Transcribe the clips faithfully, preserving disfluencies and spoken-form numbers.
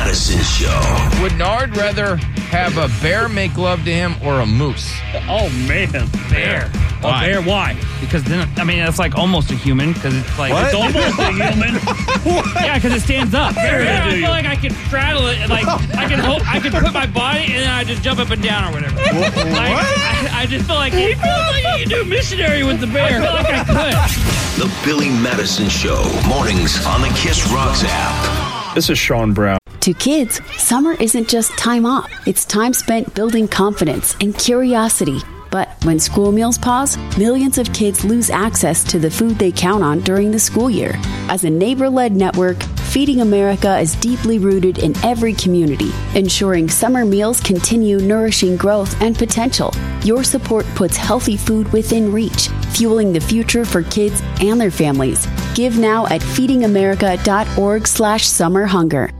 Madison Show. Would Nard rather have a bear make love to him or a moose? Oh, man. Bear. Why? A bear, why? Because then, I mean, it's like almost a human, because it's like, What? it's almost a human. Yeah, because it stands up. Very Yeah, I do you. feel like I could straddle it, and like, I can hold, I can put my body, and then I just jump up and down or whatever. Like, I, I just feel like, it feels like you can do missionary with the bear. I feel like I could. The Billy Madison Show. Mornings on the Kiss Rocks app. This is Sean Brown. To kids, summer isn't just time off. It's time spent building confidence and curiosity. But when school meals pause, millions of kids lose access to the food they count on during the school year. As a neighbor-led network, Feeding America is deeply rooted in every community, ensuring summer meals continue nourishing growth and potential. Your support puts healthy food within reach, fueling the future for kids and their families. Give now at feedingamerica.org slash summer hunger.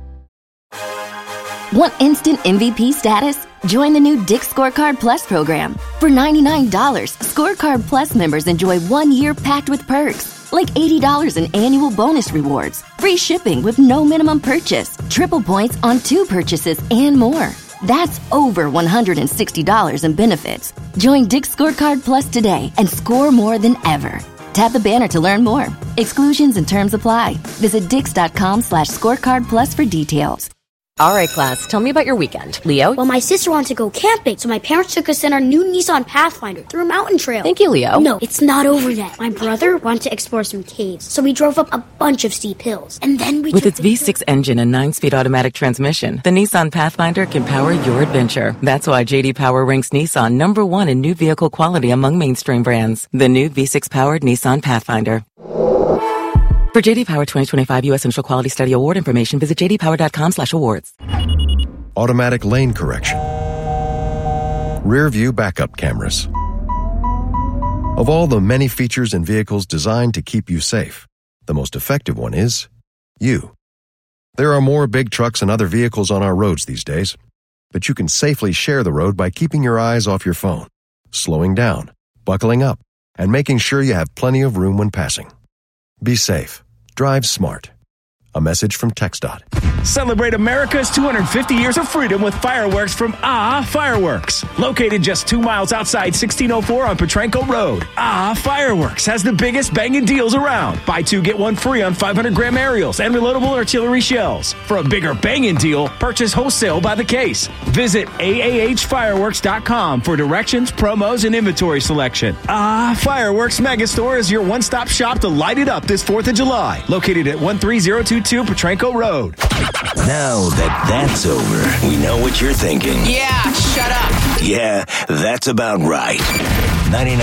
Want instant M V P status? Join the new Dick's Scorecard Plus program. For ninety-nine dollars, Scorecard Plus members enjoy one year packed with perks, like eighty dollars in annual bonus rewards, free shipping with no minimum purchase, triple points on two purchases, and more. That's over one hundred sixty dollars in benefits. Join Dick's Scorecard Plus today and score more than ever. Tap the banner to learn more. Exclusions and terms apply. Visit dix.com slash scorecard plus for details. All right, class, tell me about your weekend. Leo? Well, my sister wanted to go camping, so my parents took us in our new Nissan Pathfinder through a mountain trail. Thank you, Leo. No, it's not over yet. My brother wanted to explore some caves, so we drove up a bunch of steep hills. And then we With took its V six engine and nine-speed automatic transmission, the Nissan Pathfinder can power your adventure. That's why J D Power ranks Nissan number one in new vehicle quality among mainstream brands. The new V six-powered Nissan Pathfinder. For J D Power twenty twenty-five U S Initial Quality Study Award information, visit jdpower.com slash awards. Automatic lane correction. Rear view backup cameras. Of all the many features in vehicles designed to keep you safe, the most effective one is you. There are more big trucks and other vehicles on our roads these days, but you can safely share the road by keeping your eyes off your phone, slowing down, buckling up, and making sure you have plenty of room when passing. Be safe. Drive smart. A message from TxDOT. Celebrate America's two hundred fifty years of freedom with fireworks from Ah Fireworks. Located just two miles outside sixteen oh four on Petranco Road. Ah Fireworks has the biggest banging deals around. Buy two, get one free on five hundred gram aerials and reloadable artillery shells. For a bigger banging deal, purchase wholesale by the case. Visit A A H fireworks dot com for directions, promos, and inventory selection. Ah Fireworks Megastore is your one-stop shop to light it up this fourth of July. Located at one three zero two two Petranco Road. Now that that's over, we know what you're thinking. Yeah, shut up. Yeah, that's about right. ninety-nine